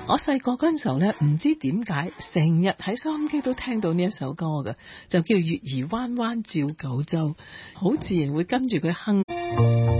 我細個嗰陣時候咧，唔知點解成日喺收音機都聽到呢一首歌嘅，就叫《月兒彎彎照九州》，好自然會跟住佢哼。